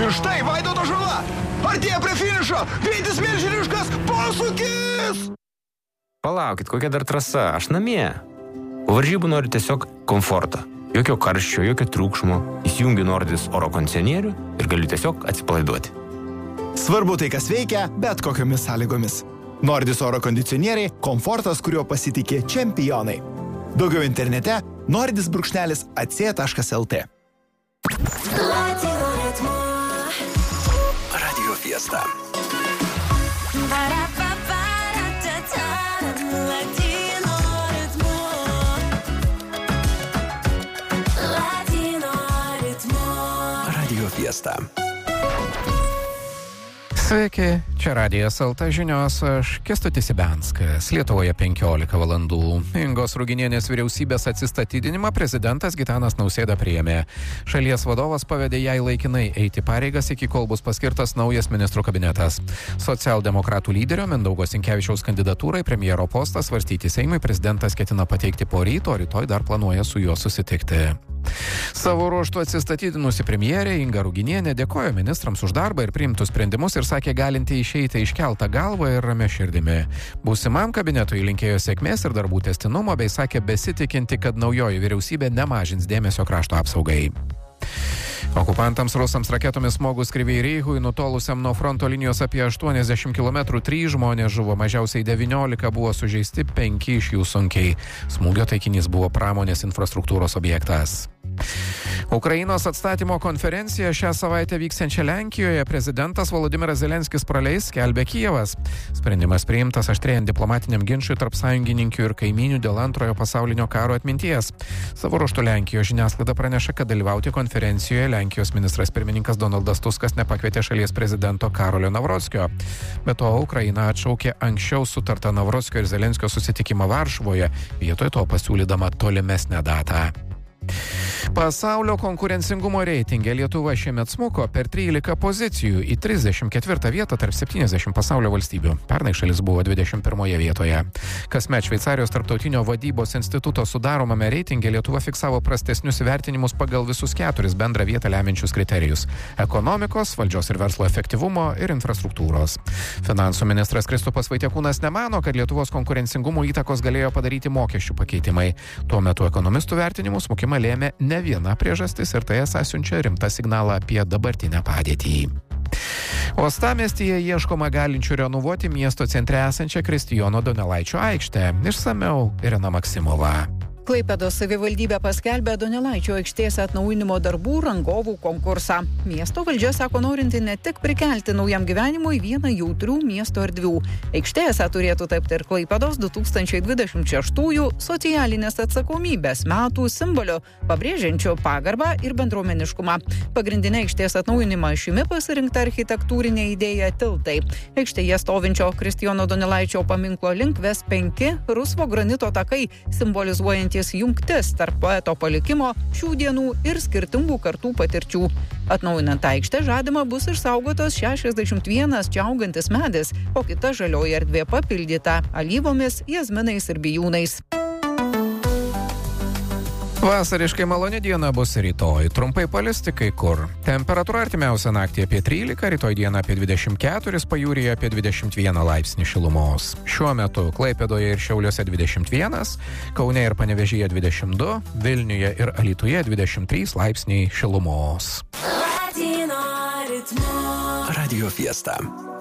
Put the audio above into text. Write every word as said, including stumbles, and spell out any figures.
Ir štai Vaidoto žala. Artėja prie finišo. Greitis milžiniškas. Posūkis. Palaukit, kokia dar trasa. Aš namie. Po varžybų noriu tiesiog komforto. Jokio karščio, jokio triukšmo. Įsijungiu Nordis oro kondicionierių ir galiu tiesiog atsipalaiduoti. Svarbu tai, kas veikia, bet kokiomis sąlygomis. Nordis oro kondicionieriai – komfortas, kuriuo pasitikė čempionai. Daugiau internete nordis brūkšnelis ac taškas lt. Radio Fiesta. Radio Fiesta. Sveiki, čia Radijas L T žinios, aš Kęstutis Ibianskas. Lietuvoje penkiolika valandų. Ingos Ruginienės vyriausybės atsistatydinimą prezidentas Gitanas Nausėda priėmė. Šalies vadovas pavedė jai laikinai eiti pareigas, iki kol bus paskirtas naujas ministrų kabinetas. Socialdemokratų lyderio Mindaugo Sinkevičiaus kandidatūrai premjero postą svarstyti Seimui prezidentas ketina pateikti poryt, o rytoj dar planuoja su juo susitikti. Savo ruožtu atsistatydinusi premjerė Inga Ruginienė dėkojo ministrams už darbą ir priimtus sprendimus ir sakė galinti išeiti iškeltą galvą ir ramia širdimi. Būsimam kabinetui linkėjo sėkmės ir darbų tęstinumo, bei sakė besitikinti, kad naujoji vyriausybė nemažins dėmesio krašto apsaugai. Okupantams rusams raketomis smogus Kryvei Rihui, nutolusiam nuo fronto linijos apie aštuoniasdešimt kilometrų, trys žmonės žuvo, mažiausiai devyniolika buvo sužeisti, penki iš jų sunkiai. Smūgio taikinys buvo pramonės infrastruktūros objektas. Ukrainos atstatymo konferencija šią savaitę vyksiančią Lenkijoje prezidentas Volodimiras Zelenskis praleis, skelbia Kijevas. Sprendimas priimtas aštrėjant diplomatiniam ginčui tarp sąjungininkių ir kaimynių dėl antrojo pasaulinio karo atminties. Savo ruožtu Lenkijos žiniasklaida praneša, kad dalyvauti konferencijoje Lenkijos ministras pirmininkas Donaldas Tuskas nepakvietė šalies prezidento Karolio Navrockio. Be to, Ukraina atšaukė anksčiau sutartą Navrockio ir Zelenskio susitikimą Varšuvoje, vietoj to pasiūlydama tolimesnę datą. Pasaulio konkurencingumo reitinge Lietuva šiemet smuko per trylika pozicijų į trisdešimt ketvirtą vietą tarp septyniasdešimt pasaulio valstybių. Pernai šalis buvo dvidešimt pirmoje vietoje. Kasmet Šveicarijos tarptautinio vadybos instituto sudaromame reitinge Lietuva fiksavo prastesnius vertinimus pagal visus keturis bendrą vietą lemiančius kriterijus – ekonomikos, valdžios ir verslo efektyvumo ir infrastruktūros. Finansų ministras Kristupas Vaitiekūnas nemano, kad Lietuvos konkurencingumo įtakos galėjo padaryti mokesčių pakeitimai. Tuo metu ekonomistų vertinimų smukimą lėmė ne viena priežastis ir tai esą siunčia rimtą signalą apie dabartinę padėtį. Uostamiestyje ieškoma galinčių renovuoti miesto centre esančią Kristijono Donelaičio aikštę. Išsamiau Irena Maksimova. Klaipėdos savivaldybė paskelbė Donelaičio aikštės atnaujinimo darbų rangovų konkursą. Miesto valdžia sako norinti ne tik prikelti naujam gyvenimui vieną jautrių miesto erdvių. Aikštė esą turėtų tapti ir Klaipėdos du tūkstančiai dvidešimt šeštųjų socialinės atsakomybės metų simboliu, pabrėžiančiu pagarbą ir bendruomeniškumą. Pagrindinė aikštės atnaujinimą šimi pasirinkta architektūrinė idėja tiltai. Aikštėje stovinčio Kristijono Donelaičio paminklo link ves penki rusvo granito takai, simbolizuojant jungtis tarp poeto palikimo, šių dienų ir skirtingų kartų patirčių. Atnaujinant aikštę žadama bus išsaugotas šešiasdešimt vienas čia augantis medis, o kita žalioji erdvė papildyta alyvomis, jazminais ir bijūnais. Vasariškai maloni diena bus rytoj, trumpai palisti kai kur. Temperatūra artimiausią naktį apie trylika, rytoj dieną apie dvidešimt keturi, pajūryje apie dvidešimt vieną laipsnį šilumos. Šiuo metu Klaipėdoje ir Šiauliuose dvidešimt vienas, Kaune ir Panevėžyje dvidešimt du, Vilniuje ir Alytuje dvidešimt trys laipsniai šilumos. Radio Fiesta.